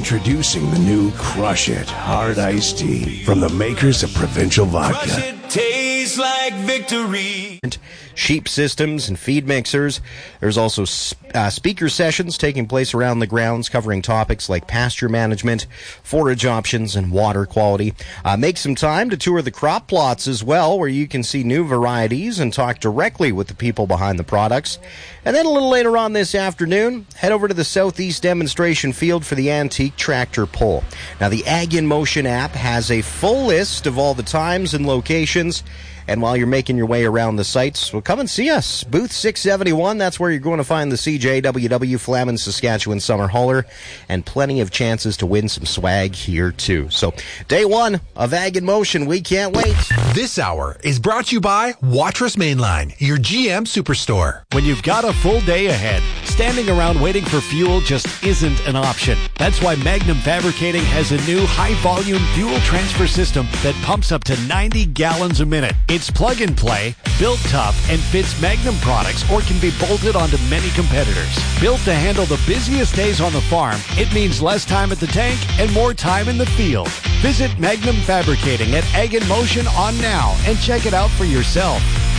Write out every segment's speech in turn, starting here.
Introducing the new Crush It Hard Iced Tea from the makers of Provincial Vodka. Crush it, tastes like victory. Sheep systems and feed mixers. There's also speaker sessions taking place around the grounds covering topics like pasture management, forage options, and water quality. Make some time to tour the crop plots as well, where you can see new varieties and talk directly with the people behind the products. And then a little later on this afternoon, head over to the Southeast demonstration field for the antique tractor pull. Now, the Ag in Motion app has a full list of all the times and locations. And while you're making your way around the sites, well, come and see us. Booth 671, that's where you're going to find the CJWW Flamin Saskatchewan Summer Hauler, and plenty of chances to win some swag here, too. So, day one of Ag in Motion. We can't wait. This hour is brought to you by Watrous Mainline, your GM Superstore. When you've got a full day ahead, standing around waiting for fuel just isn't an option. That's why Magnum Fabricating has a new high-volume fuel transfer system that pumps up to 90 gallons a minute. It's plug and play, built tough, and fits Magnum products or can be bolted onto many competitors. Built to handle the busiest days on the farm, it means less time at the tank and more time in the field. Visit Magnum Fabricating at Ag in Motion on now and check it out for yourself.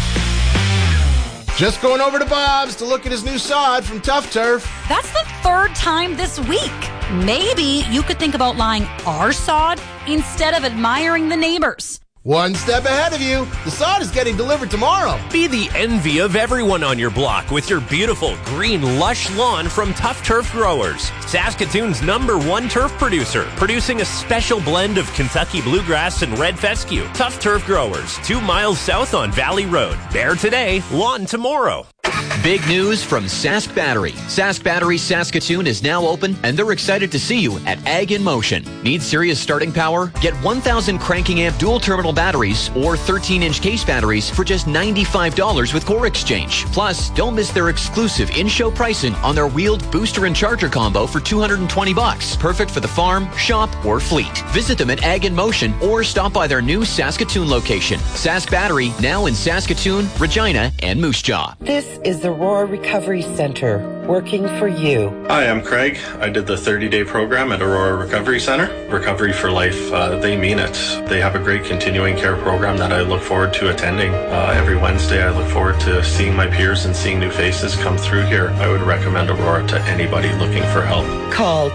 Just going over to Bob's to look at his new sod from Tough Turf. That's the third time this week. Maybe you could think about buying our sod instead of admiring the neighbors. One step ahead of you. The sod is getting delivered tomorrow. Be the envy of everyone on your block with your beautiful, green, lush lawn from Tough Turf Growers. Saskatoon's #1 turf producer, producing a special blend of Kentucky bluegrass and red fescue. Tough Turf Growers, 2 miles south on Valley Road. Bare today, lawn tomorrow. Big news from Sask Battery. Sask Battery Saskatoon is now open, and they're excited to see you at Ag in Motion. Need serious starting power? Get 1,000 cranking amp dual terminal batteries or 13-inch case batteries for just $95 with Core Exchange. Plus, don't miss their exclusive in-show pricing on their wheeled booster and charger combo for $220. Perfect for the farm, shop, or fleet. Visit them at Ag in Motion or stop by their new Saskatoon location. Sask Battery, now in Saskatoon, Regina, and Moose Jaw. This is the Aurora Recovery Center, working for you. Hi, I'm Craig. I did the 30-day program at Aurora Recovery Center. Recovery for life, they mean it. They have a great continuing care program that I look forward to attending. Every Wednesday, I look forward to seeing my peers and seeing new faces come through here. I would recommend Aurora to anybody looking for help. Call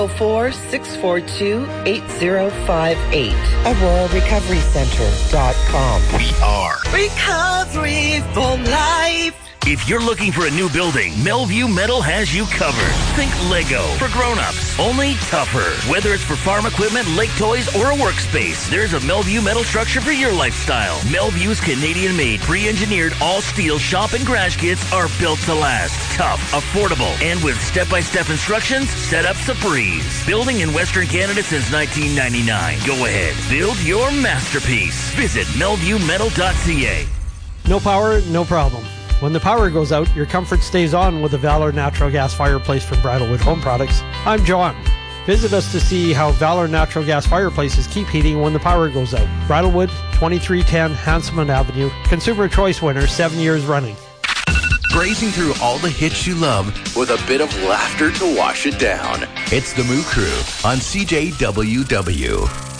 204-642-8058. AuroraRecoveryCenter.com. We are Recovery for Life. If you're looking for a new building, Melview Metal has you covered. Think Lego for grown-ups, only tougher. Whether it's for farm equipment, lake toys, or a workspace, there's a Melview Metal structure for your lifestyle. Melview's Canadian-made, pre-engineered, all-steel shop and garage kits are built to last. Tough, affordable, and with step-by-step instructions, set up's a breeze. Building in Western Canada since 1999. Go ahead, build your masterpiece. Visit melviewmetal.ca. No power, no problem. When the power goes out, your comfort stays on with the Valor Natural Gas Fireplace from Bridalwood Home Products. I'm John. Visit us to see how Valor Natural Gas Fireplaces keep heating when the power goes out. Bridalwood, 2310 Hanselman Avenue. Consumer Choice winner, 7 years running. Grazing through all the hits you love with a bit of laughter to wash it down. It's the Moo Crew on CJWW.